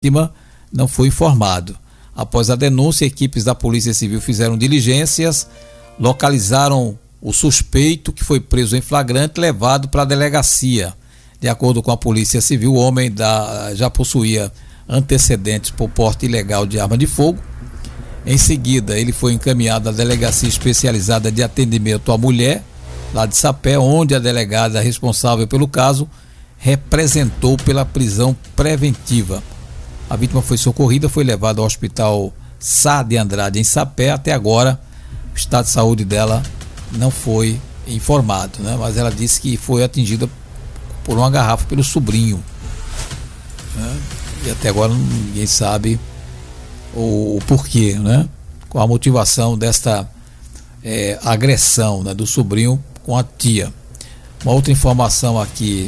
vítima não foi informado. Após a denúncia, equipes da Polícia Civil fizeram diligências, localizaram o suspeito, que foi preso em flagrante, levado para a delegacia. De acordo com a Polícia Civil, o homem já possuía antecedentes por porte ilegal de arma de fogo. Em seguida, ele foi encaminhado à Delegacia Especializada de Atendimento à Mulher, lá de Sapé, onde a delegada responsável pelo caso representou pela prisão preventiva. A vítima foi socorrida, foi levada ao Hospital Sá de Andrade, em Sapé. Até agora, o estado de saúde dela não foi informado, né? Mas ela disse que foi atingida por uma garrafa pelo sobrinho, né? E até agora ninguém sabe o porquê, né? Qual a motivação desta agressão, né, do sobrinho com a tia. Uma outra informação aqui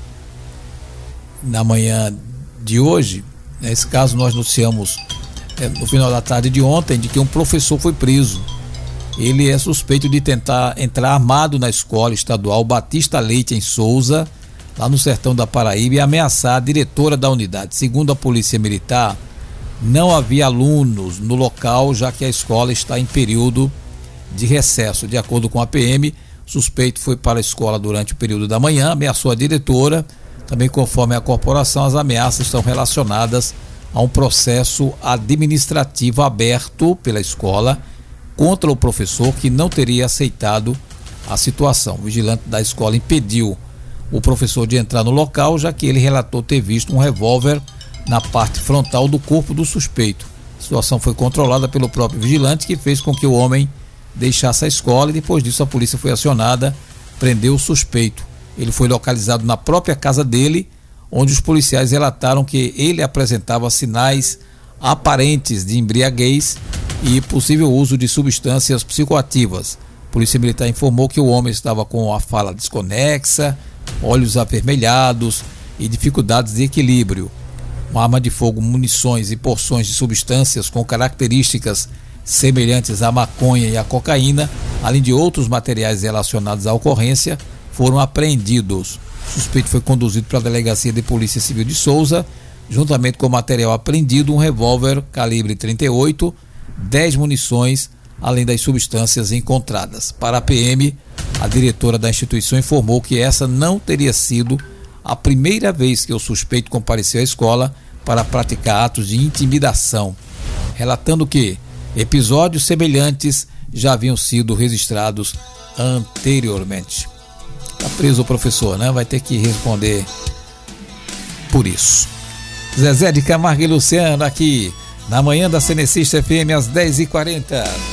na manhã de hoje, nesse caso nós noticiamos no final da tarde de ontem, de que um professor foi preso. Ele é suspeito de tentar entrar armado na escola estadual Batista Leite, em Souza, lá no sertão da Paraíba, e ameaçar a diretora da unidade. Segundo a Polícia Militar, não havia alunos no local, já que a escola está em período de recesso. De acordo com a PM, o suspeito foi para a escola durante o período da manhã, ameaçou a diretora. Também, conforme a corporação, as ameaças estão relacionadas a um processo administrativo aberto pela escola contra o professor, que não teria aceitado a situação. O vigilante da escola impediu o professor de entrar no local, já que ele relatou ter visto um revólver na parte frontal do corpo do suspeito. A situação foi controlada pelo próprio vigilante, que fez com que o homem deixasse a escola, e depois disso a polícia foi acionada, prendeu o suspeito. Ele foi localizado na própria casa dele, onde os policiais relataram que ele apresentava sinais aparentes de embriaguez e possível uso de substâncias psicoativas. A Polícia Militar informou que o homem estava com a fala desconexa, olhos avermelhados e dificuldades de equilíbrio. Uma arma de fogo, munições e porções de substâncias com características semelhantes à maconha e à cocaína, além de outros materiais relacionados à ocorrência, foram apreendidos. O suspeito foi conduzido para a Delegacia de Polícia Civil de Souza, juntamente com o material apreendido, um revólver calibre 38, 10 munições, além das substâncias encontradas. Para a PM, a diretora da instituição informou que essa não teria sido a primeira vez que o suspeito compareceu à escola para praticar atos de intimidação, relatando que episódios semelhantes já haviam sido registrados anteriormente. Está preso o professor, né? Vai ter que responder por isso. Zezé de Camargo e Luciano aqui na manhã da Cenecista FM às 10h40.